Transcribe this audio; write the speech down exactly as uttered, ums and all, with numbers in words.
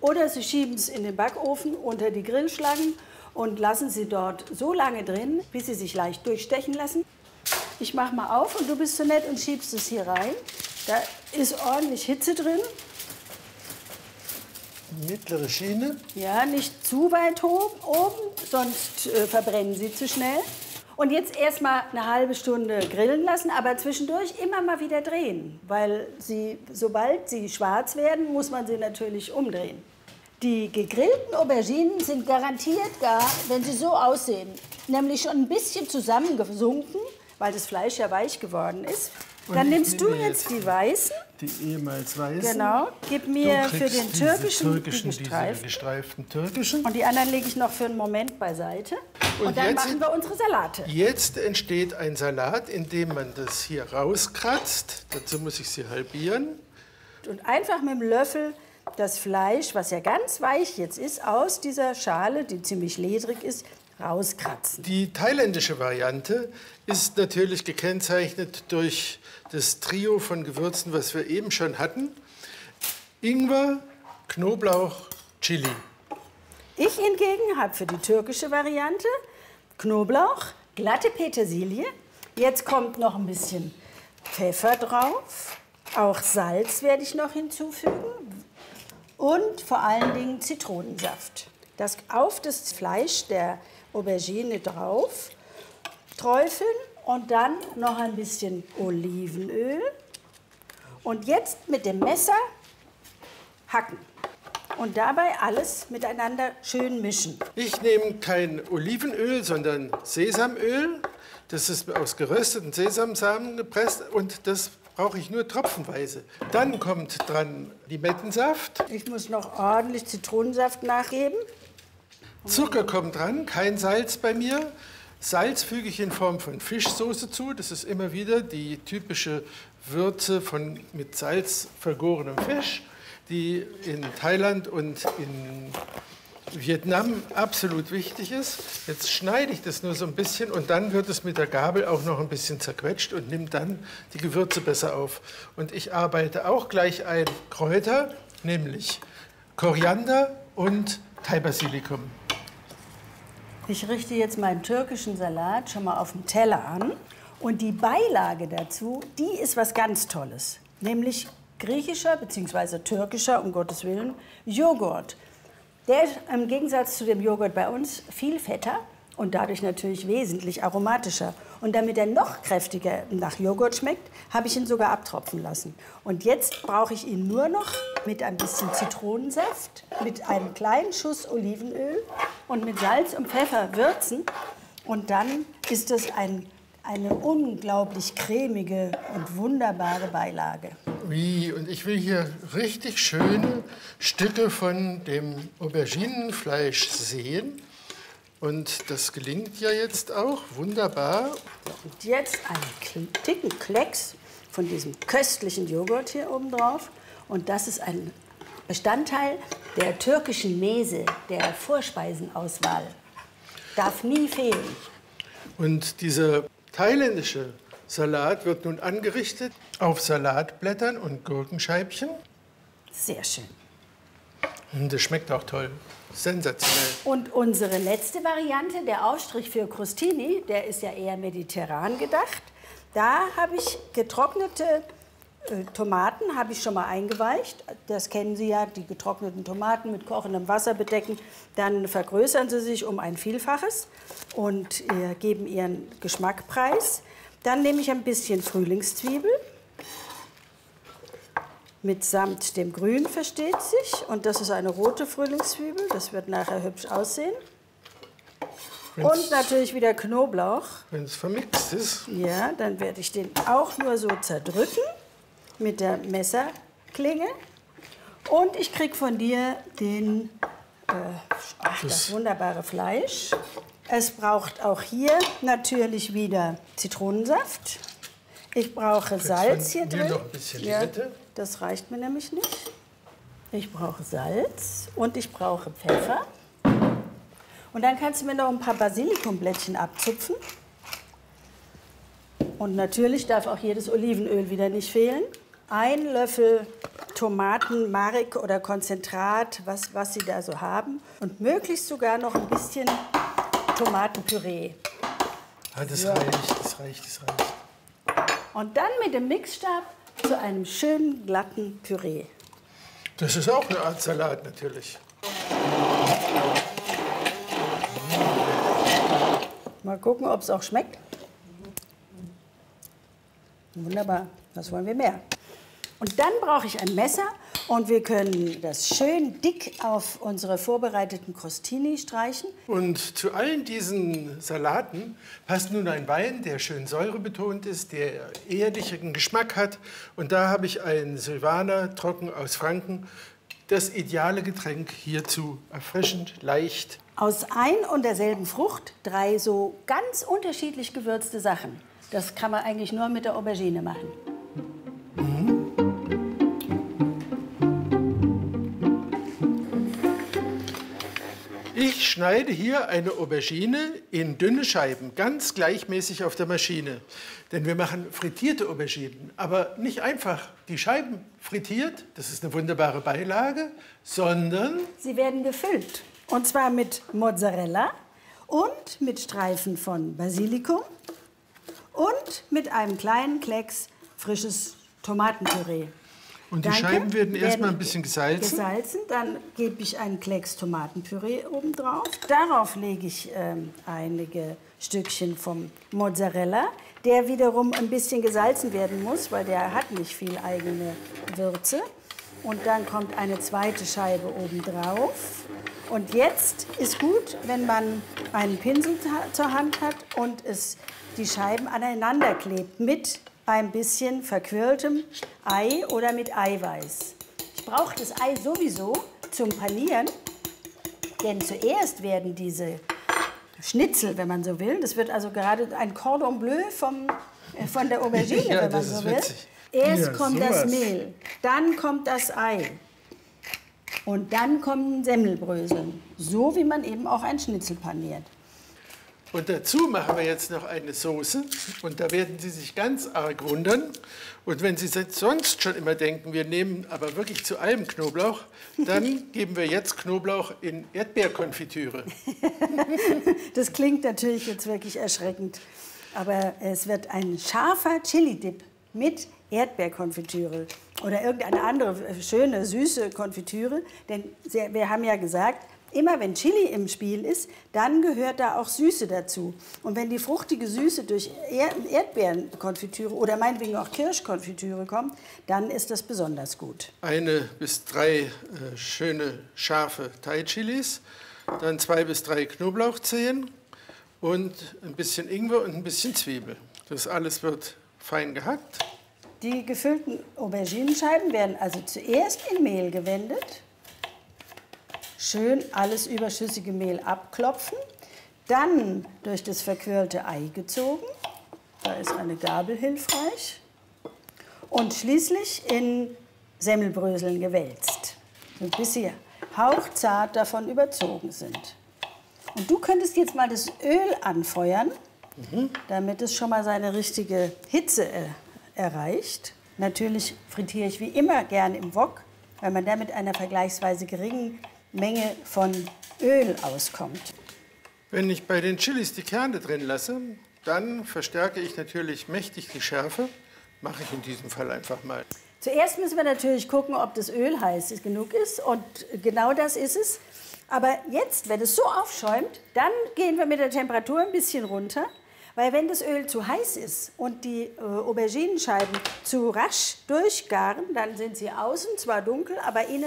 Oder Sie schieben es in den Backofen unter die Grillschlangen und lassen sie dort so lange drin, bis sie sich leicht durchstechen lassen. Ich mache mal auf und du bist so nett und schiebst es hier rein. Da ist ordentlich Hitze drin. Mittlere Schiene. Ja, nicht zu weit hoch oben, sonst äh, verbrennen sie zu schnell. Und jetzt erst mal eine halbe Stunde grillen lassen, aber zwischendurch immer mal wieder drehen. Weil sie, sobald sie schwarz werden, muss man sie natürlich umdrehen. Die gegrillten Auberginen sind garantiert gar, wenn sie so aussehen, nämlich schon ein bisschen zusammengesunken, weil das Fleisch ja weich geworden ist. Und Dann nimmst du jetzt jetzt die weißen. Die ehemals weißen. Genau. Gib mir Du für kriegst den diese türkischen, türkischen die diese gestreiften. gestreiften türkischen. Und die anderen lege ich noch für einen Moment beiseite. Und, Und dann jetzt- machen wir unsere Salate. Jetzt entsteht ein Salat, indem man das hier rauskratzt. Dazu muss ich sie halbieren. Und einfach mit dem Löffel das Fleisch, was ja ganz weich jetzt ist, aus dieser Schale, die ziemlich ledrig ist, rauskratzen. Die thailändische Variante ist natürlich gekennzeichnet durch das Trio von Gewürzen, was wir eben schon hatten. Ingwer, Knoblauch, Chili. Ich hingegen habe für die türkische Variante Knoblauch, glatte Petersilie. Jetzt kommt noch ein bisschen Pfeffer drauf. Auch Salz werde ich noch hinzufügen. Und vor allen Dingen Zitronensaft. Das auf das Fleisch der Aubergine drauf träufeln und dann noch ein bisschen Olivenöl. Und jetzt mit dem Messer hacken. Und dabei alles miteinander schön mischen. Ich nehme kein Olivenöl, sondern Sesamöl. Das ist aus gerösteten Sesamsamen gepresst und das brauche ich nur tropfenweise. Dann kommt dran Limettensaft. Ich muss noch ordentlich Zitronensaft nachgeben. Zucker kommt dran, kein Salz bei mir. Salz füge ich in Form von Fischsoße zu. Das ist immer wieder die typische Würze von mit Salz vergorenem Fisch, die in Thailand und in Vietnam absolut wichtig ist. Jetzt schneide ich das nur so ein bisschen und dann wird es mit der Gabel auch noch ein bisschen zerquetscht und nimmt dann die Gewürze besser auf. Und ich arbeite auch gleich ein Kräuter, nämlich Koriander und Thai-Basilikum. Ich richte jetzt meinen türkischen Salat schon mal auf dem Teller an. Und die Beilage dazu, die ist was ganz Tolles. Nämlich griechischer bzw. türkischer, um Gottes Willen, Joghurt. Der ist im Gegensatz zu dem Joghurt bei uns viel fetter und dadurch natürlich wesentlich aromatischer. Und damit er noch kräftiger nach Joghurt schmeckt, habe ich ihn sogar abtropfen lassen. Und jetzt brauche ich ihn nur noch mit ein bisschen Zitronensaft, mit einem kleinen Schuss Olivenöl und mit Salz und Pfeffer würzen. Und dann ist es ein, eine unglaublich cremige und wunderbare Beilage. Wie, und ich will hier richtig schöne Stücke von dem Auberginenfleisch sehen. Und das gelingt ja jetzt auch wunderbar. Und jetzt einen dicken Klecks von diesem köstlichen Joghurt hier oben drauf. Und das ist ein Bestandteil der türkischen Mese, der Vorspeisenauswahl. Darf nie fehlen. Und dieser thailändische Salat wird nun angerichtet auf Salatblättern und Gurkenscheibchen. Sehr schön. Und das schmeckt auch toll. Sensationell. Und unsere letzte Variante, der Aufstrich für Crostini, der ist ja eher mediterran gedacht. Da habe ich getrocknete äh, Tomaten, habe ich schon mal eingeweicht. Das kennen Sie ja, die getrockneten Tomaten mit kochendem Wasser bedecken. Dann vergrößern sie sich um ein Vielfaches und äh, geben ihren Geschmack preis. Dann nehme ich ein bisschen Frühlingszwiebel. Mitsamt dem Grün, versteht sich. Und das ist eine rote Frühlingszwiebel. Das wird nachher hübsch aussehen. Wenn's, Und natürlich wieder Knoblauch. Wenn es vermixt ist. Ja, dann werde ich den auch nur so zerdrücken mit der Messerklinge. Und ich kriege von dir den, äh, ach, das wunderbare Fleisch. Es braucht auch hier natürlich wieder Zitronensaft. Ich brauche Salz hier drin. Noch ein bisschen Ja, Limette. das reicht mir nämlich nicht. Ich brauche Salz und ich brauche Pfeffer. Und dann kannst du mir noch ein paar Basilikumblättchen abzupfen. Und natürlich darf auch hier das Olivenöl wieder nicht fehlen. ein Löffel Tomatenmark oder Konzentrat, was, was Sie da so haben. Und möglichst sogar noch ein bisschen Tomatenpüree. Ah, das So. reicht, das reicht, das reicht. Und dann mit dem Mixstab zu einem schönen glatten Püree. Das ist auch eine Art Salat natürlich. Mal gucken, ob es auch schmeckt. Wunderbar, was wollen wir mehr? Und dann brauche ich ein Messer und wir können das schön dick auf unsere vorbereiteten Crostini streichen. Und zu allen diesen Salaten passt nun ein Wein, der schön säurebetont ist, der erdigen Geschmack hat. Und da habe ich einen Silvaner trocken aus Franken. Das ideale Getränk hierzu, erfrischend, leicht. Aus ein und derselben Frucht drei so ganz unterschiedlich gewürzte Sachen. Das kann man eigentlich nur mit der Aubergine machen. Ich schneide hier eine Aubergine in dünne Scheiben, ganz gleichmäßig auf der Maschine. Denn wir machen frittierte Auberginen, aber nicht einfach die Scheiben frittiert, das ist eine wunderbare Beilage, sondern Sie werden gefüllt. Und zwar mit Mozzarella und mit Streifen von Basilikum und mit einem kleinen Klecks frisches Tomatenpüree. und die Danke. Scheiben werden erstmal Werden ein bisschen gesalzen. Gesalzen, dann gebe ich einen Klecks Tomatenpüree oben drauf. Darauf lege ich ähm, einige Stückchen vom Mozzarella, der wiederum ein bisschen gesalzen werden muss, weil der hat nicht viel eigene Würze. Und dann kommt eine zweite Scheibe oben drauf. Und jetzt ist gut, wenn man einen Pinsel zur Hand hat und es die Scheiben aneinander klebt mit ein bisschen verquirltem Ei oder mit Eiweiß. Ich brauche das Ei sowieso zum Panieren, denn zuerst werden diese Schnitzel, wenn man so will, das wird also gerade ein Cordon Bleu vom, äh, von der Aubergine, Ja, wenn man das so ist will. witzig. Erst Ja, kommt sowas. das Mehl, dann kommt das Ei und dann kommen Semmelbröseln, so wie man eben auch ein Schnitzel paniert. Und dazu machen wir jetzt noch eine Soße. Und da werden Sie sich ganz arg wundern. Und wenn Sie sonst schon immer denken, wir nehmen aber wirklich zu allem Knoblauch, dann geben wir jetzt Knoblauch in Erdbeerkonfitüre. Das klingt natürlich jetzt wirklich erschreckend. Aber es wird ein scharfer Chili-Dip mit Erdbeerkonfitüre oder irgendeine andere schöne, süße Konfitüre. Denn wir haben ja gesagt, immer wenn Chili im Spiel ist, dann gehört da auch Süße dazu. Und wenn die fruchtige Süße durch Erdbeerenkonfitüre oder meinetwegen auch Kirschkonfitüre kommt, dann ist das besonders gut. Eine bis drei äh, schöne, scharfe Thai-Chilis, dann zwei bis drei Knoblauchzehen und ein bisschen Ingwer und ein bisschen Zwiebel. Das alles wird fein gehackt. Die gefüllten Auberginenscheiben werden also zuerst in Mehl gewendet. Schön alles überschüssige Mehl abklopfen, dann durch das verquirlte Ei gezogen, da ist eine Gabel hilfreich, und schließlich in Semmelbröseln gewälzt, bis sie hauchzart davon überzogen sind. Und du könntest jetzt mal das Öl anfeuern, mhm. damit es schon mal seine richtige Hitze äh, erreicht. Natürlich frittiere ich wie immer gern im Wok, weil man da mit einer vergleichsweise geringen Menge von Öl auskommt. Wenn ich bei den Chilis die Kerne drin lasse, dann verstärke ich natürlich mächtig die Schärfe. Mache ich in diesem Fall einfach mal. Zuerst müssen wir natürlich gucken, ob das Öl heiß genug ist. Und genau das ist es. Aber jetzt, wenn es so aufschäumt, dann gehen wir mit der Temperatur ein bisschen runter. Weil wenn das Öl zu heiß ist und die äh, Auberginenscheiben zu rasch durchgaren, dann sind sie außen zwar dunkel, aber innen